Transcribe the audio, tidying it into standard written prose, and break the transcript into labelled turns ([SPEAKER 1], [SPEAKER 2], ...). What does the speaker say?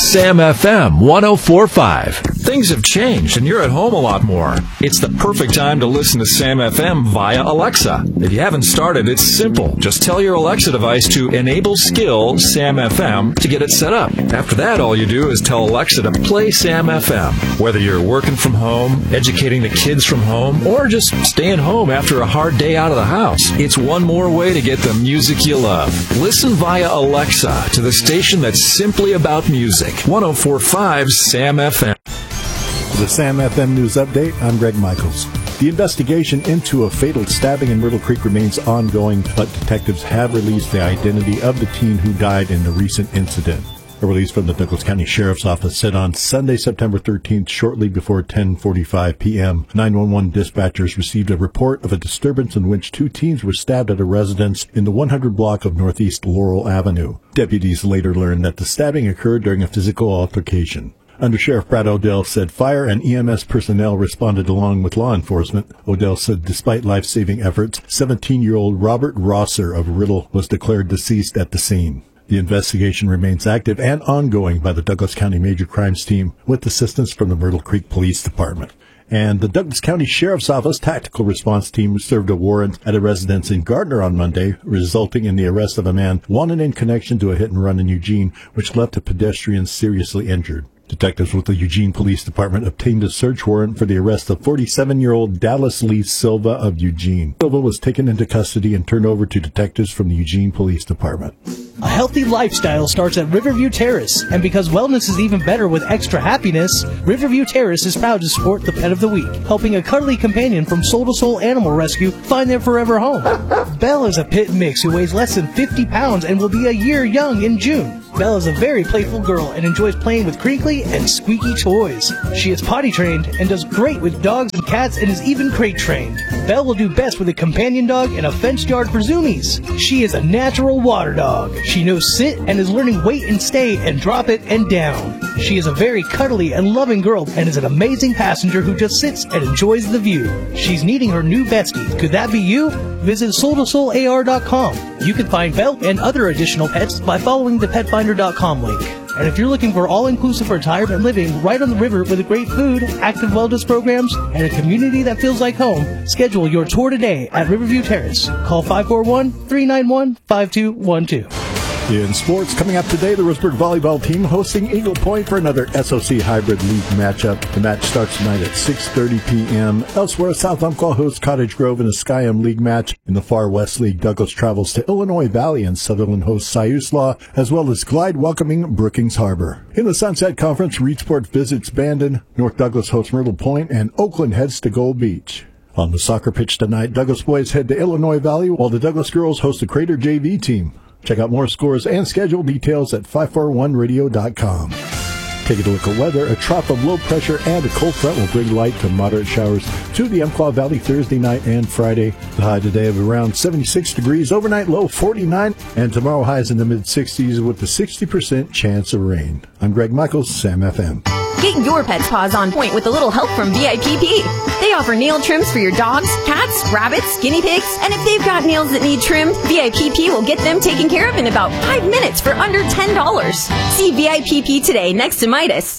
[SPEAKER 1] Sam FM 104.5. Things have changed and you're at home a lot more. It's the perfect time to listen to Sam FM via Alexa. If you haven't started, it's simple. Just tell your Alexa device to enable skill Sam FM to get it set up. After that, all you do is tell Alexa to play Sam FM. Whether you're working from home, educating the kids from home, or just staying home after a hard day out of the house, it's one more way to get the music you love. Listen via Alexa to the station that's simply about music. 104.5 Sam FM.
[SPEAKER 2] For the Sam FM News Update, I'm Greg Michaels. The investigation into a fatal stabbing in Myrtle Creek remains ongoing, but detectives have released the identity of the teen who died in the recent incident. A release from the Douglas County Sheriff's Office said on Sunday, September 13th, shortly before 10:45 p.m., 911 dispatchers received a report of a disturbance in which two teens were stabbed at a residence in the 100 block of Northeast Laurel Avenue. Deputies later learned that the stabbing occurred during a physical altercation. Under Sheriff Brad Odell said fire and EMS personnel responded along with law enforcement. Odell said despite life-saving efforts, 17-year-old Robert Rosser of Riddle was declared deceased at the scene. The investigation remains active and ongoing by the Douglas County Major Crimes Team with assistance from the Myrtle Creek Police Department. And the Douglas County Sheriff's Office Tactical Response Team served a warrant at a residence in Gardner on Monday, resulting in the arrest of a man wanted in connection to a hit-and-run in Eugene, which left a pedestrian seriously injured. Detectives with the Eugene Police Department obtained a search warrant for the arrest of 47-year-old Dallas Lee Silva of Eugene. Silva was taken into custody and turned over to detectives from the Eugene Police Department.
[SPEAKER 3] A healthy lifestyle starts at Riverview Terrace, and because wellness is even better with extra happiness, Riverview Terrace is proud to support the Pet of the Week, helping a cuddly companion from Soul to Soul Animal Rescue find their forever home. Belle is a pit mix who weighs less than 50 pounds and will be a year young in June. Belle is a very playful girl and enjoys playing with crinkly and squeaky toys. She is potty trained and does great with dogs and cats and is even crate trained. Belle will do best with a companion dog in a fenced yard for zoomies. She is a natural water dog. She knows sit and is learning wait and stay and drop it and down. She is a very cuddly and loving girl and is an amazing passenger who just sits and enjoys the view. She's needing her new bestie. Could that be you? Visit soul2soular.com. You can find Belle and other additional pets by following the petfinder.com link. And if you're looking for all-inclusive retirement living right on the river with great food, active wellness programs, and a community that feels like home, schedule your tour today at Riverview Terrace. Call 541-391-5212.
[SPEAKER 2] In sports, coming up today, the Roseburg volleyball team hosting Eagle Point for another SOC Hybrid League matchup. The match starts tonight at 6:30 p.m. Elsewhere, South Umpqua hosts Cottage Grove in a Skyam League match. In the Far West League, Douglas travels to Illinois Valley and Sutherland hosts Siuslaw, as well as Glide welcoming Brookings Harbor. In the Sunset Conference, Reedsport visits Bandon, North Douglas hosts Myrtle Point, and Oakland heads to Gold Beach. On the soccer pitch tonight, Douglas boys head to Illinois Valley, while the Douglas girls host the Crater JV team. Check out more scores and schedule details at 541radio.com. Taking a look at weather, a trough of low pressure and a cold front will bring light to moderate showers to the Umpqua Valley Thursday night and Friday. The high today of around 76 degrees, overnight low 49, and tomorrow highs in the mid-60s with a 60% chance of rain. I'm Greg Michaels, Sam FM.
[SPEAKER 4] Get your pet's paws on point with a little help from VIPP. They offer nail trims for your dogs, cats, rabbits, guinea pigs, and if they've got nails that need trimmed, VIPP will get them taken care of in about 5 minutes for under $10. See VIPP today next to Midas.